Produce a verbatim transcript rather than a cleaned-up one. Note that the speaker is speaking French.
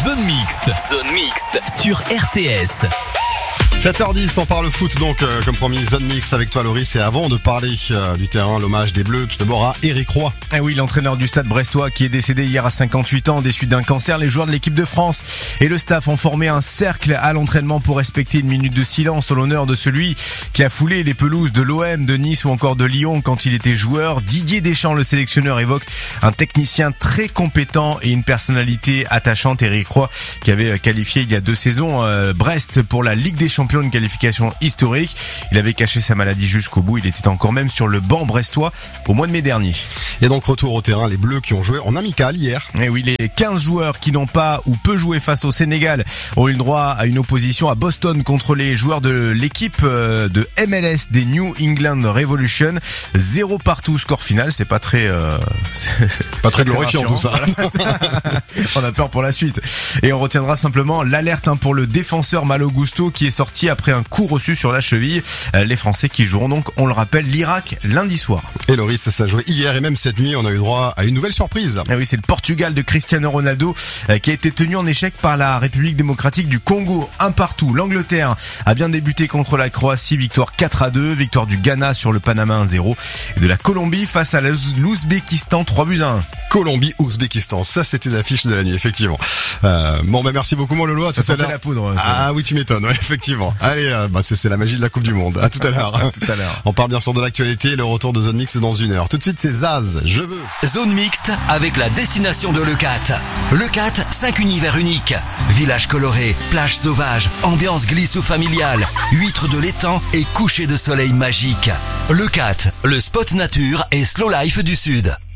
Zone Mixte. Zone Mixte sur R T S. sept heures dix, on parle foot donc, euh, comme promis, Zone Mixte avec toi Loris. Et avant de parler euh, du terrain, l'hommage des Bleus, tout d'abord à Eric Roy. Eh oui, l'entraîneur du Stade brestois qui est décédé hier à cinquante-huit ans des suites d'un cancer. Les joueurs de l'équipe de France et le staff ont formé un cercle à l'entraînement pour respecter une minute de silence en l'honneur de celui qui a foulé les pelouses de l'O M, de Nice ou encore de Lyon quand il était joueur. Didier Deschamps, le sélectionneur, évoque un technicien très compétent et une personnalité attachante. Eric Roy qui avait qualifié il y a deux saisons euh, Brest pour la Ligue des Champions, une qualification historique. Il avait caché sa maladie jusqu'au bout. Il était encore même sur le banc brestois au mois de mai dernier. Et donc retour au terrain, les Bleus qui ont joué en amical hier. Et oui, les quinze joueurs qui n'ont pas ou peu joué face au Sénégal ont eu le droit à une opposition à Boston contre les joueurs de l'équipe de M L S des New England Revolution. Zéro partout, score final. C'est pas très, euh, c'est pas très glorifiant tout ça. On a peur pour la suite. Et on retiendra simplement l'alerte hein, pour le défenseur Malo Gusto qui est sorti après un coup reçu sur la cheville. Les Français qui joueront donc, on le rappelle, l'Irak lundi soir. Et Loris, ça s'est joué hier et même cette nuit, on a eu droit à une nouvelle surprise. Et oui, c'est le Portugal de Cristiano Ronaldo qui a été tenu en échec par la République démocratique du Congo. Un partout. L'Angleterre a bien débuté contre la Croatie, victoire quatre à deux, victoire du Ghana sur le Panama un zéro et de la Colombie face à l'Ouzbékistan trois buts à un. Colombie, Ouzbékistan, ça c'était l'affiche de la nuit, effectivement. Euh, bon bah merci beaucoup mon Lolo, à ça tout à sentait l'heure. La poudre. Ça. Ah oui tu m'étonnes, ouais, effectivement. Allez, euh, bah c'est, c'est la magie de la Coupe du Monde. À tout à l'heure. À tout à l'heure. On parle bien sûr de l'actualité, le retour de Zone Mixte dans une heure. Tout de suite c'est Zaz, je veux. Zone Mixte avec la destination de Leucate. Leucate, cinq univers uniques. Village coloré, plage sauvage, ambiance glissou familiale, huîtres de l'étang et coucher de soleil magique. Leucate, le spot nature et slow life du Sud.